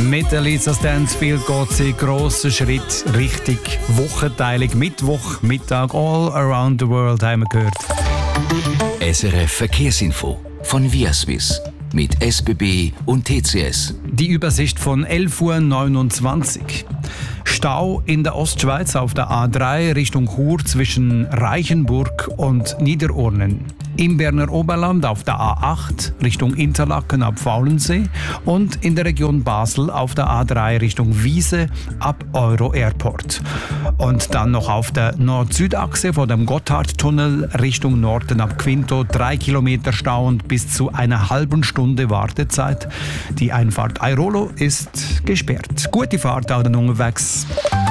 Mit Elisa Stansfield geht sie grossen Schritt Richtung Wochenteilung. Mittwoch, Mittag, all around the world haben wir gehört. SRF Verkehrsinfo von Viaswiss mit SBB und TCS. Die Übersicht von 11.29 Uhr. Stau in der Ostschweiz auf der A3 Richtung Chur zwischen Reichenburg und Niederurnen. Im Berner Oberland auf der A8 Richtung Interlaken ab Faulensee und in der Region Basel auf der A3 Richtung Wiese ab Euro Airport. Und dann noch auf der Nord-Süd-Achse vor dem Gotthardtunnel Richtung Norden ab Quinto 3 Kilometer Stau und bis zu einer halben Stunde Wartezeit. Die Einfahrt Airolo ist gesperrt. Gute Fahrt auch dann unterwegs.